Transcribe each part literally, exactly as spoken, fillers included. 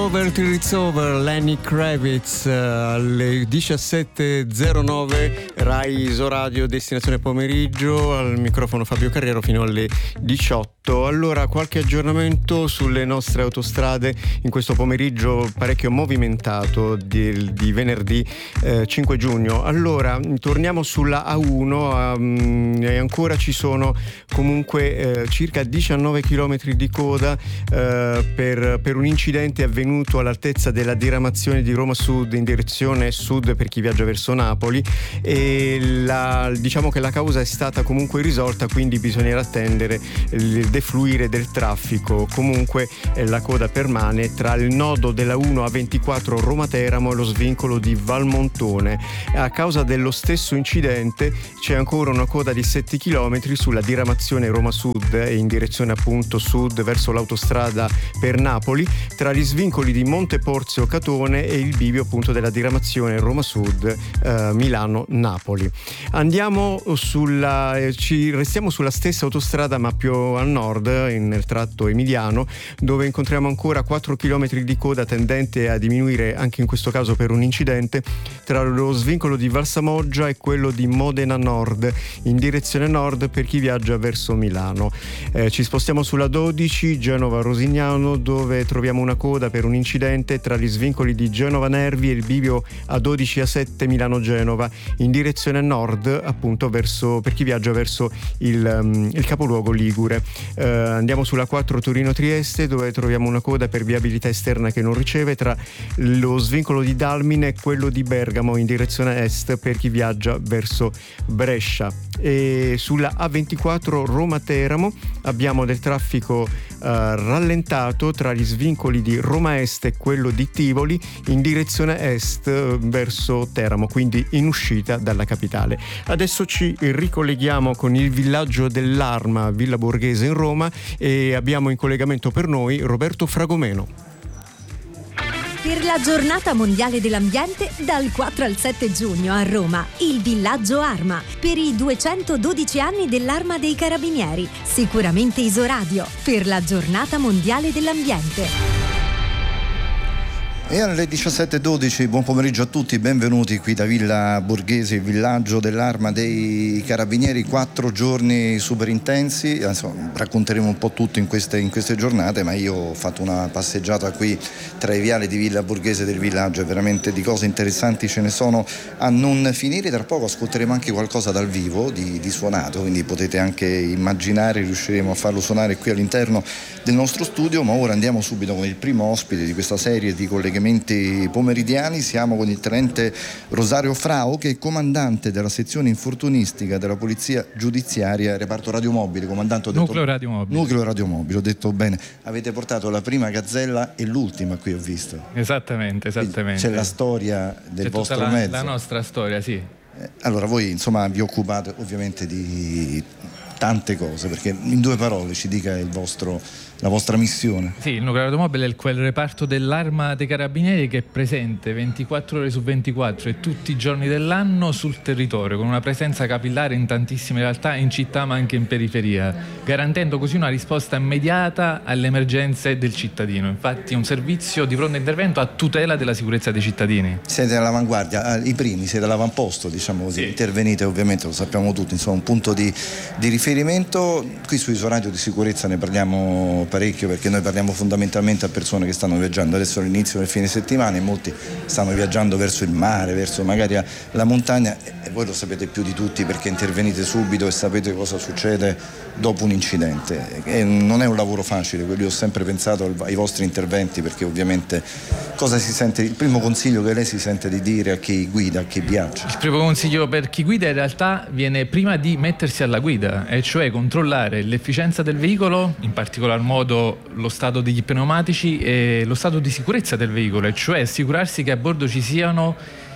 Over till it's over, Lenny Kravitz alle diciassette e zero nove, Rai Isoradio, destinazione pomeriggio, al microfono Fabio Carriero fino alle diciotto. Allora, qualche aggiornamento sulle nostre autostrade in questo pomeriggio parecchio movimentato di, di venerdì eh, cinque giugno. Allora, torniamo sulla A uno um, e ancora ci sono comunque eh, circa diciannove chilometri di coda eh, per, per un incidente avvenuto all'altezza della diramazione di Roma Sud in direzione sud per chi viaggia verso Napoli, e la, diciamo che la causa è stata comunque risolta, quindi bisognerà attendere il defluire del traffico. Comunque eh, la coda permane tra il nodo della uno A ventiquattro Roma Teramo e lo svincolo di Valmontone. A causa dello stesso incidente c'è ancora una coda di sette chilometri sulla diramazione Roma Sud e in direzione appunto sud verso l'autostrada per Napoli, tra gli svincoli di Monteporzio Catone e il bivio appunto della diramazione Roma Sud eh, Milano-Napoli. Andiamo sulla eh, ci restiamo sulla stessa autostrada ma più al nord, nel tratto emiliano, dove incontriamo ancora quattro chilometri di coda tendente a diminuire anche in questo caso per un incidente tra lo svincolo di Valsamoggia e quello di Modena Nord in direzione nord per chi viaggia verso Milano. Eh, ci spostiamo sulla dodici Genova-Rosignano, dove troviamo una coda per un incidente tra gli svincoli di Genova Nervi e il bivio A dodici A sette Milano-Genova in direzione nord appunto verso per chi viaggia verso il, um, il capoluogo ligure. Uh, andiamo sulla quattro Torino-Trieste, dove troviamo una coda per viabilità esterna che non riceve tra lo svincolo di Dalmine e quello di Bergamo in direzione est per chi viaggia verso Brescia. E sulla A ventiquattro Roma-Teramo abbiamo del traffico uh, rallentato tra gli svincoli di Roma Est e quello di Tivoli in direzione est uh, verso Teramo, quindi in uscita dalla capitale. Adesso ci ricolleghiamo con il villaggio dell'Arma, Villa Borghese in Roma, e abbiamo in collegamento per noi Roberto Fragomeno. Per la giornata mondiale dell'ambiente dal quattro al sette giugno a Roma, il villaggio Arma, per i duecentododici anni dell'Arma dei Carabinieri, sicuramente Isoradio, per la giornata mondiale dell'ambiente. E alle diciassette e dodici, buon pomeriggio a tutti, benvenuti qui da Villa Borghese, il villaggio dell'Arma dei Carabinieri. Quattro giorni super intensi, insomma, racconteremo un po' tutto in queste, in queste giornate, ma io ho fatto una passeggiata qui tra i viali di Villa Borghese del villaggio e veramente di cose interessanti ce ne sono a non finire. Tra poco ascolteremo anche qualcosa dal vivo di, di suonato, quindi potete anche immaginare, riusciremo a farlo suonare qui all'interno del nostro studio. Ma ora andiamo subito con il primo ospite di questa serie di collegamenti pomeridiani. Siamo con il tenente Rosario Frao, che è comandante della sezione infortunistica della polizia giudiziaria, reparto radiomobile. Comandante, ho detto, nucleo radiomobile. Nucleo radiomobile, ho detto bene. Avete portato la prima gazzella e l'ultima qui, ho visto. Esattamente, esattamente. C'è la storia del C'è vostro tutta la, mezzo. la nostra storia, sì. Eh, allora, voi insomma vi occupate ovviamente di tante cose, perché in due parole ci dica il vostro, la vostra missione. Sì, il nucleo automobile è quel reparto dell'Arma dei Carabinieri che è presente ventiquattro ore su ventiquattro e tutti i giorni dell'anno sul territorio, con una presenza capillare in tantissime realtà, in città ma anche in periferia, garantendo così una risposta immediata alle emergenze del cittadino. Infatti è un servizio di pronto intervento a tutela della sicurezza dei cittadini. Siete all'avanguardia, i primi, siete all'avamposto, diciamo così. Sì. Intervenite ovviamente, lo sappiamo tutti, insomma un punto di, di riferimento. Qui su Isoradio di sicurezza ne parliamo parecchio, perché noi parliamo fondamentalmente a persone che stanno viaggiando. Adesso all'inizio del fine settimana e molti stanno viaggiando verso il mare, verso magari la montagna, e voi lo sapete più di tutti perché intervenite subito e sapete cosa succede dopo un incidente. E non è un lavoro facile, quello io ho sempre pensato ai vostri interventi, perché ovviamente cosa si sente, il primo consiglio che lei si sente di dire a chi guida, a chi viaggia? Il primo consiglio per chi guida in realtà viene prima di mettersi alla guida, e cioè controllare l'efficienza del veicolo, in particolar modo lo stato degli pneumatici e lo stato di sicurezza del veicolo, e cioè assicurarsi che a bordo ci siano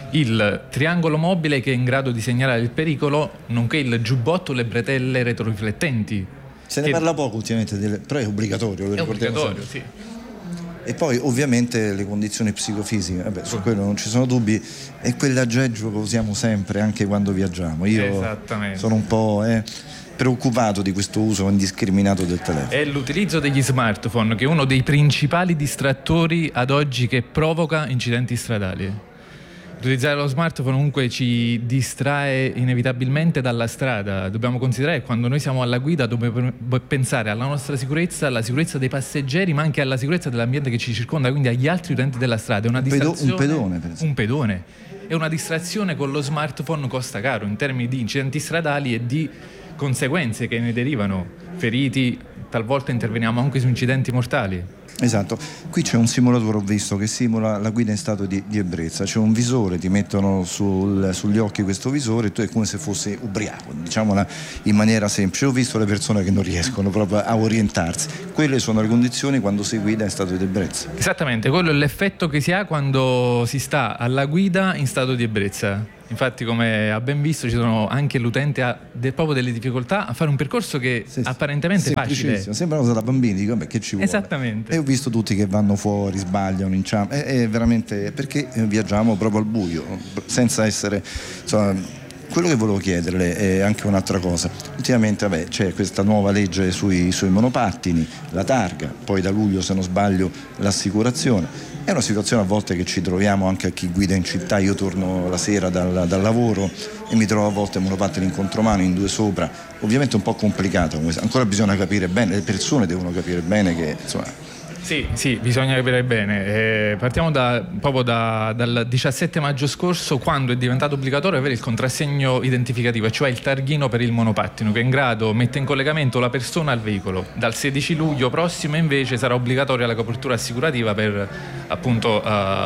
il triangolo mobile che è in grado di segnalare il pericolo, nonché il giubbotto e le bretelle retroriflettenti. Se ne che... parla poco ultimamente, però è obbligatorio, lo è ricordiamo obbligatorio, sempre. Sì. E poi ovviamente le condizioni psicofisiche, vabbè, su quello non ci sono dubbi, è quell'aggeggio che usiamo sempre anche quando viaggiamo. Io sono un po'... Eh, preoccupato di questo uso indiscriminato del telefono. È l'utilizzo degli smartphone, che è uno dei principali distrattori ad oggi che provoca incidenti stradali. Utilizzare lo smartphone comunque ci distrae inevitabilmente dalla strada. Dobbiamo considerare che quando noi siamo alla guida dobbiamo pensare alla nostra sicurezza, alla sicurezza dei passeggeri, ma anche alla sicurezza dell'ambiente che ci circonda, quindi agli altri utenti della strada. È una distrazione, un pedone, per esempio. Un pedone. E una distrazione con lo smartphone costa caro in termini di incidenti stradali e di conseguenze che ne derivano, feriti, talvolta interveniamo anche su incidenti mortali. Esatto, qui c'è un simulatore, ho visto, che simula la guida in stato di, di ebbrezza, c'è un visore, ti mettono sul, sugli occhi questo visore e tu è come se fossi ubriaco, diciamola in maniera semplice. Ho visto le persone che non riescono proprio a orientarsi, quelle sono le condizioni quando si guida in stato di ebbrezza. Esattamente, quello è l'effetto che si ha quando si sta alla guida in stato di ebbrezza. Infatti, come ha ben visto, ci sono anche l'utente ha de, proprio delle difficoltà a fare un percorso che sì, apparentemente è facile. Sembra una cosa da bambini, dico, beh, che ci vuole? Esattamente. E ho visto tutti che vanno fuori, sbagliano, inciampano, è, è veramente perché viaggiamo proprio al buio, senza essere, insomma. Quello che volevo chiederle è anche un'altra cosa. Ultimamente vabbè, c'è questa nuova legge sui, sui monopattini, la targa, poi da luglio, se non sbaglio, l'assicurazione. È una situazione a volte che ci troviamo anche a chi guida in città. Io torno la sera dal, dal lavoro e mi trovo a volte monopattini in contromano, in due sopra. Ovviamente è un po' complicato, ancora bisogna capire bene, le persone devono capire bene che insomma. Sì, sì, bisogna capire bene. Eh, partiamo da, proprio da, dal diciassette maggio scorso, quando è diventato obbligatorio avere il contrassegno identificativo, cioè il targhino per il monopattino, che è in grado, mette in collegamento la persona al veicolo. Dal sedici luglio prossimo invece sarà obbligatoria la copertura assicurativa per appunto uh,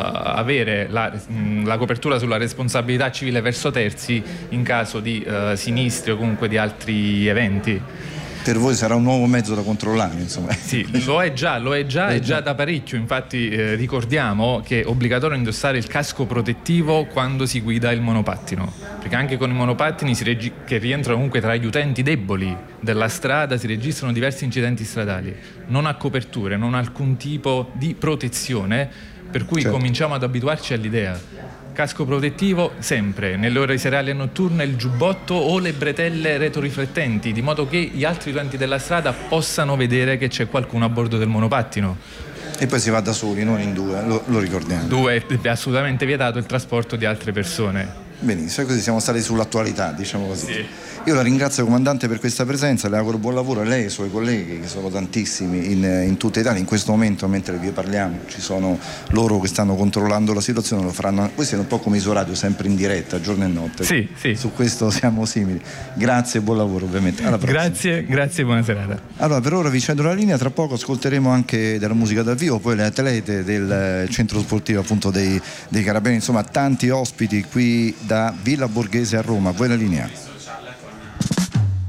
avere la, mh, la copertura sulla responsabilità civile verso terzi in caso di uh, sinistri o comunque di altri eventi. Per voi sarà un nuovo mezzo da controllare, insomma. Sì, lo è già, lo è già, è già da parecchio. Infatti eh, ricordiamo che è obbligatorio indossare il casco protettivo quando si guida il monopattino, perché anche con i monopattini si regi- che rientrano comunque tra gli utenti deboli della strada si registrano diversi incidenti stradali. Non ha coperture, non ha alcun tipo di protezione, per cui certo. Cominciamo ad abituarci all'idea. Casco protettivo sempre, nelle ore serali e notturne il giubbotto o le bretelle retroriflettenti, di modo che gli altri utenti della strada possano vedere che c'è qualcuno a bordo del monopattino. E poi si va da soli, non in due, lo, lo ricordiamo. Due, è assolutamente vietato il trasporto di altre persone. Benissimo, così siamo stati sull'attualità, diciamo così. Sì. Io la ringrazio, comandante, per questa presenza, le auguro buon lavoro a lei e ai suoi colleghi, che sono tantissimi in, in tutta Italia. In questo momento, mentre vi parliamo, ci sono loro che stanno controllando la situazione, lo faranno. Voi siete un po' come Isoradio, sempre in diretta, giorno e notte. Sì, sì. Su questo siamo simili. Grazie e buon lavoro, ovviamente. Alla prossima. Grazie, grazie e buona serata. Allora, per ora vi cedo la linea, tra poco ascolteremo anche della musica dal vivo, poi le atlete del centro sportivo appunto dei, dei Carabinieri, insomma tanti ospiti qui da Villa Borghese a Roma. Poi la linea.